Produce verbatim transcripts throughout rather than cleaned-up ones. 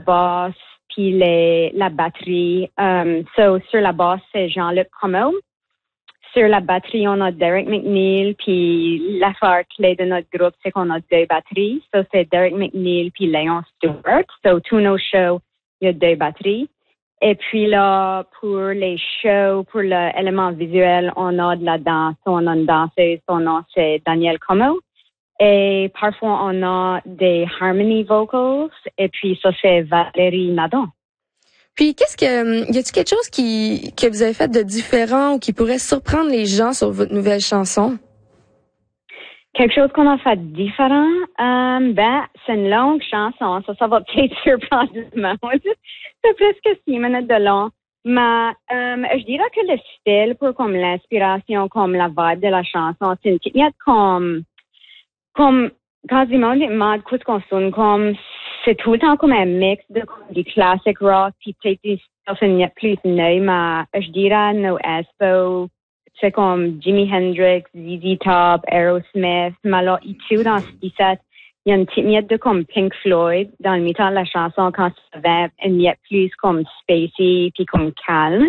basse puis les la batterie. Um, so sur la basse c'est Jean-Luc Comeau. Sur la batterie on a Derek McNeil puis l'affaire clé de notre groupe c'est qu'on a deux batteries. So c'est Derek McNeil puis Léon Stewart. So tous nos shows il y a deux batteries. Et puis là, pour les shows, pour l'élément visuel, on a de la danse. On a une danseuse, son nom c'est Danielle Comeau. Et parfois, on a des harmony vocals. Et puis ça, c'est Valérie Nadon. Puis, qu'est-ce que, y a-t-il quelque chose qui, que vous avez fait de différent ou qui pourrait surprendre les gens sur votre nouvelle chanson? Quelque chose qu'on a fait différent, euh, ben, c'est une longue chanson, ça, ça va peut-être surprendre du monde. C'est presque six minutes de long. Mais, euh, je dirais que le style pour comme l'inspiration, comme la vibe de la chanson, c'est une petite miette comme, comme, quasiment des modes qu'on sonne comme, c'est tout le temps comme un mix de, comme, du classic rock, puis peut-être des stuff une miette plus neuve, mais je dirais No Espo, c'est comme Jimi Hendrix, Z Z Top, Aerosmith, mais là, et tout dans ce set, il y a une petite miette de comme Pink Floyd dans le mi-temps de la chanson quand ça va une miette plus comme spacey puis comme calme.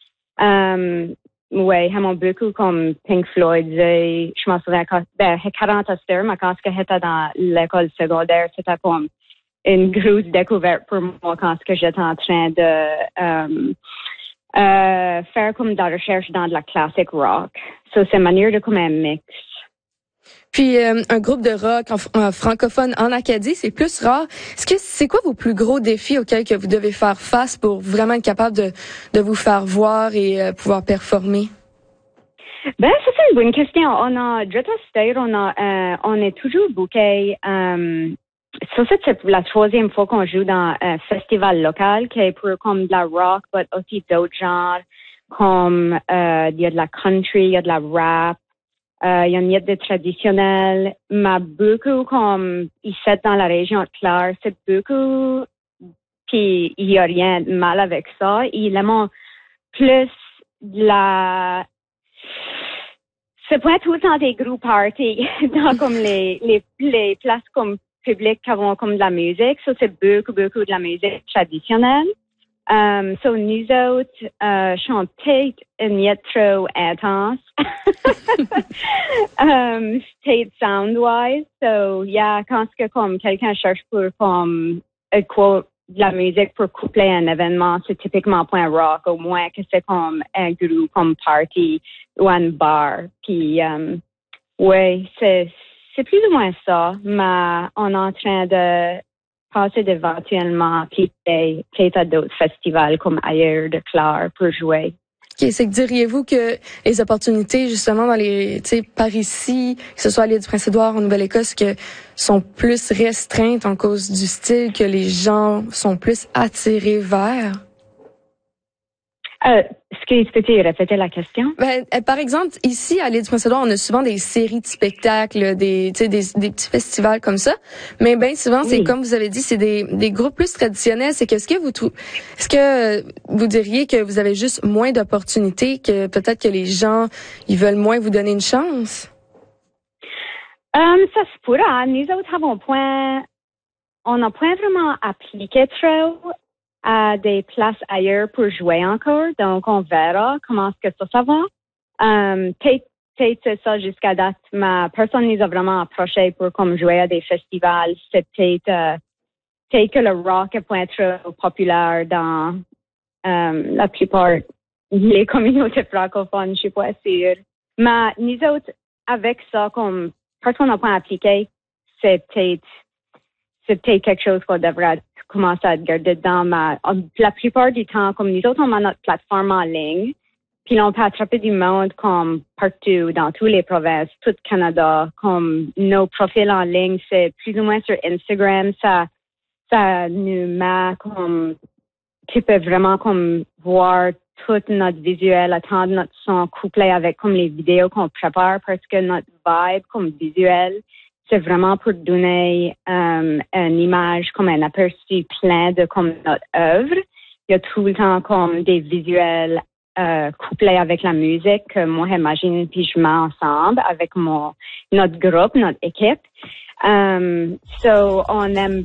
Um, ouais, j'aime beaucoup comme Pink Floyd. Je, je m'en souviens quand, ben, quarante heures, mais quand j'étais dans l'école secondaire, c'était comme une grosse découverte pour moi quand j'étais en train de, um, Euh, faire comme de la recherche dans de la classic rock. So, c'est une manière de comme un mix. Puis, euh, un groupe de rock en, en francophone en Acadie, c'est plus rare. Est-ce que c'est quoi vos plus gros défis auxquels que vous devez faire face pour vraiment être capable de, de vous faire voir et euh, pouvoir performer? Ben, ça, c'est une bonne question. On a, Dretta State, on a, euh, on est toujours booké, um, ça, c'est la troisième fois qu'on joue dans un festival local qui est pour comme de la rock, mais aussi d'autres genres, comme euh, il y a de la country, il y a de la rap, euh, il y a une miette de traditionnel, mais beaucoup comme ici dans la région de Clare, c'est beaucoup, puis il y a rien de mal avec ça. Il aime plus de la... C'est pas tout le temps des gros parties dans comme les, les, les places comme public qui avons comme de la musique. Ça, c'est beaucoup, beaucoup de la musique traditionnelle. Um, so, nous autres, euh, chantons peut-être une miette trop intense. um, peut-être sound-wise. So, yeah, quand que comme quelqu'un cherche pour comme euh, quoi, de la musique pour coupler un événement, c'est typiquement pas un rock, au moins que c'est comme un groupe, comme party ou un bar. Puis, um, ouais, c'est C'est plus ou moins ça, mais on est en train de passer éventuellement puis peut-être à d'autres festivals comme ailleurs de Clare pour jouer. OK, c'est que diriez-vous que les opportunités justement dans les, tu sais, par ici, que ce soit à l'île du Prince-Édouard, en Nouvelle-Écosse, que sont plus restreintes en cause du style, que les gens sont plus attirés vers? Euh, excuse, peux-tu répéter la question? Ben, par exemple, ici, à l'île du Prince-Édouard, on a souvent des séries de spectacles, des, tu sais, des, des petits festivals comme ça. Mais ben souvent, c'est oui. comme vous avez dit, c'est des, des groupes plus traditionnels. C'est qu'est-ce que vous trouvez, est-ce que vous diriez que vous avez juste moins d'opportunités, que peut-être que les gens, ils veulent moins vous donner une chance? Um, ça se pourra. Nous autres avons point, on n'a pas vraiment appliqué trop à des places ailleurs pour jouer encore. Donc, on verra comment est-ce que ça, ça va. Um, peut-être, peut-être c'est ça jusqu'à date, mais personne nous a vraiment approché pour comme jouer à des festivals. C'est peut-être, euh, peut-être que le rock est pas trop populaire dans um, la plupart des communautés francophones, je suis pas sûre. Mais nous autres, avec ça, comme personne n'a pas appliqué, c'est peut-être, c'est peut-être quelque chose qu'on devrait commencer à garder dedans, mais la plupart du temps, comme nous autres, on a notre plateforme en ligne, puis on peut attraper du monde comme partout, dans toutes les provinces, tout le Canada, comme nos profils en ligne, c'est plus ou moins sur Instagram, ça, ça nous met comme, tu peux vraiment comme voir tout notre visuel, attendre notre son couplé avec comme les vidéos qu'on prépare parce que notre vibe comme visuel, c'est vraiment pour donner um, une image comme un aperçu plein de comme notre œuvre. Il y a tout le temps comme des visuels euh, couplés avec la musique que moi j'imagine puis je mets ensemble avec mon notre groupe, notre équipe. Um, so on aime